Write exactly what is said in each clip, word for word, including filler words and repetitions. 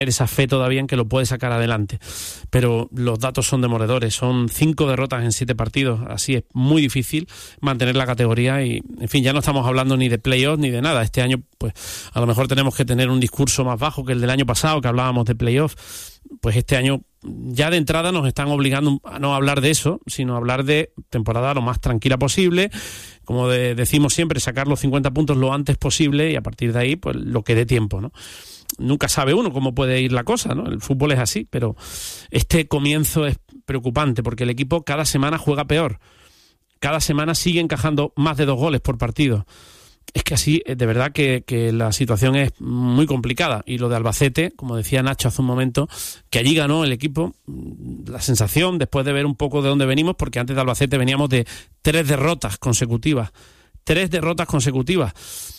esa fe todavía en que lo puede sacar adelante, pero los datos son demoledores, son cinco derrotas en siete partidos, así es muy difícil mantener la categoría y, en fin, ya no estamos hablando ni de playoffs ni de nada. Este año, pues, a lo mejor tenemos que tener un discurso más bajo que el del año pasado, que hablábamos de playoffs. Pues este año ya de entrada nos están obligando a no hablar de eso, sino a hablar de temporada lo más tranquila posible, como de, decimos siempre, sacar los cincuenta puntos lo antes posible y a partir de ahí, pues, lo que dé tiempo, ¿no? Nunca sabe uno cómo puede ir la cosa, ¿no? El fútbol es así, pero este comienzo es preocupante porque el equipo cada semana juega peor. Cada semana sigue encajando más de dos goles por partido. Es que así, de verdad que, que la situación es muy complicada. Y lo de Albacete, como decía Nacho hace un momento, que allí ganó el equipo, la sensación, después de ver un poco de dónde venimos, porque antes de Albacete veníamos de tres derrotas consecutivas. Tres derrotas consecutivas.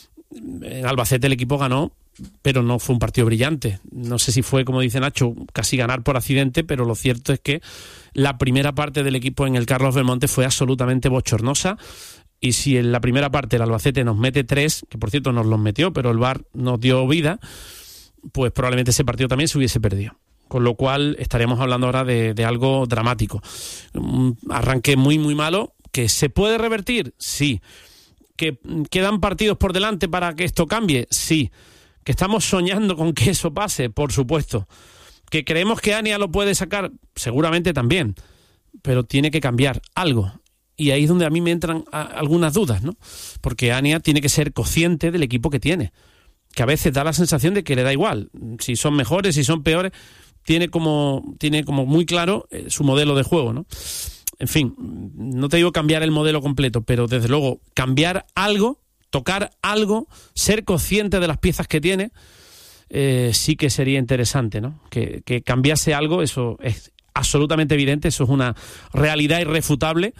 En Albacete el equipo ganó, pero no fue un partido brillante. No sé si fue, como dice Nacho, casi ganar por accidente, pero lo cierto es que la primera parte del equipo en el Carlos Belmonte fue absolutamente bochornosa. Y si en la primera parte el Albacete nos mete tres, que por cierto nos los metió, pero el V A R nos dio vida, pues probablemente ese partido también se hubiese perdido. Con lo cual estaríamos hablando ahora de, de algo dramático. Un arranque muy, muy malo, que se puede revertir, sí. Que quedan partidos por delante para que esto cambie, sí. Que estamos soñando con que eso pase, por supuesto. Que creemos que Ania lo puede sacar, seguramente también. Pero tiene que cambiar algo. Y ahí es donde a mí me entran a, algunas dudas, ¿no? Porque Ania tiene que ser consciente del equipo que tiene. Que a veces da la sensación de que le da igual. Si son mejores, si son peores, tiene como, tiene como muy claro eh, su modelo de juego, ¿no? En fin, no te digo cambiar el modelo completo, pero desde luego cambiar algo, tocar algo, ser consciente de las piezas que tiene, eh, sí que sería interesante, ¿no? Que, que cambiase algo, eso es absolutamente evidente, eso es una realidad irrefutable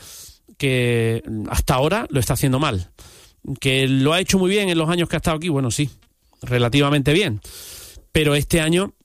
que hasta ahora lo está haciendo mal. Que lo ha hecho muy bien en los años que ha estado aquí, bueno, sí, relativamente bien. Pero este año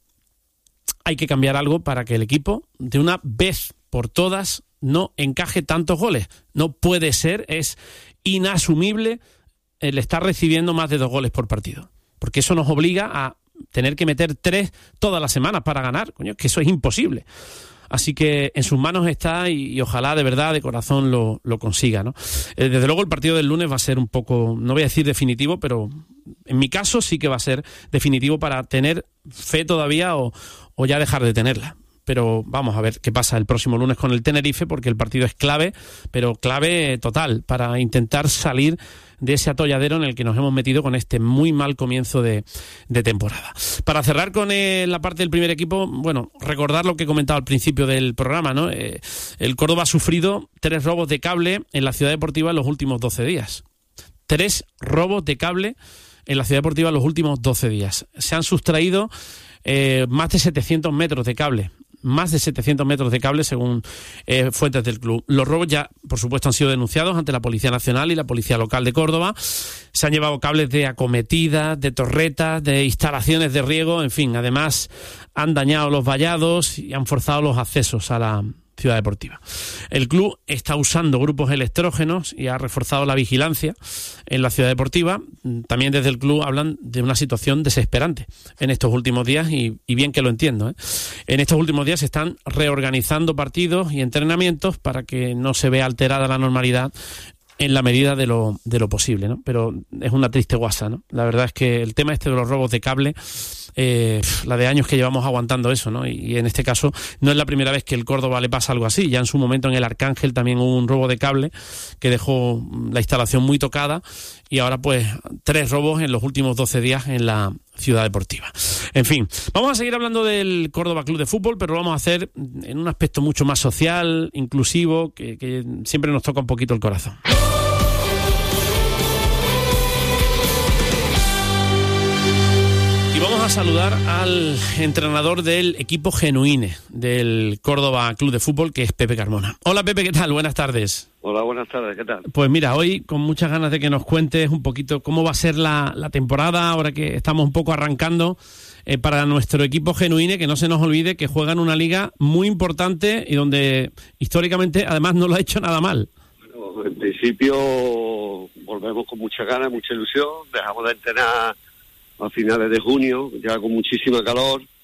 hay que cambiar algo para que el equipo, de una vez por todas, no encaje tantos goles. No puede ser, es inasumible el estar recibiendo más de dos goles por partido. Porque eso nos obliga a tener que meter tres todas las semanas para ganar. Coño, que eso es imposible. Así que en sus manos está y, y ojalá de verdad, de corazón, lo, lo consiga, ¿no? Eh, desde luego el partido del lunes va a ser un poco, no voy a decir definitivo, pero en mi caso sí que va a ser definitivo para tener fe todavía o, o ya dejar de tenerla. Pero vamos a ver qué pasa el próximo lunes con el Tenerife, porque el partido es clave, pero clave total para intentar salir de ese atolladero en el que nos hemos metido con este muy mal comienzo de, de temporada. Para cerrar con eh, la parte del primer equipo, bueno, recordar lo que he comentado al principio del programa, ¿no? Eh, el Córdoba ha sufrido tres robos de cable en la Ciudad Deportiva en los últimos doce días. Tres robos de cable en la Ciudad Deportiva en los últimos doce días. Se han sustraído eh, más de setecientos metros de cable. Más de setecientos metros de cable según eh, fuentes del club. Los robos ya, por supuesto, han sido denunciados ante la Policía Nacional y la Policía Local de Córdoba. Se han llevado cables de acometidas, de torretas, de instalaciones de riego, en fin. Además, han dañado los vallados y han forzado los accesos a la Ciudad Deportiva. El club está usando grupos electrógenos y ha reforzado la vigilancia en la Ciudad Deportiva. También desde el club hablan de una situación desesperante en estos últimos días y, y bien que lo entiendo, ¿eh? En estos últimos días se están reorganizando partidos y entrenamientos para que no se vea alterada la normalidad en la medida de lo, de lo posible, ¿no? Pero es una triste guasa, ¿no? La verdad es que el tema este de los robos de cable, eh, la de años que llevamos aguantando eso, ¿no? Y, y en este caso no es la primera vez que el Córdoba le pasa algo así. Ya en su momento en el Arcángel también hubo un robo de cable que dejó la instalación muy tocada y ahora pues tres robos en los últimos doce días en la Ciudad Deportiva. En fin, vamos a seguir hablando del Córdoba Club de Fútbol, pero lo vamos a hacer en un aspecto mucho más social, inclusivo, que, que siempre nos toca un poquito el corazón. Y vamos a saludar al entrenador del equipo Genuine del Córdoba Club de Fútbol, que es Pepe Carmona. Hola Pepe, ¿qué tal? Buenas tardes. Hola, buenas tardes, ¿qué tal? Pues mira, hoy con muchas ganas de que nos cuentes un poquito cómo va a ser la, la temporada, ahora que estamos un poco arrancando, eh, para nuestro equipo Genuine, que no se nos olvide que juega en una liga muy importante y donde históricamente además no lo ha hecho nada mal. Bueno, en principio volvemos con mucha ganas, mucha ilusión, dejamos de entrenar a finales de junio, ya con muchísima calor,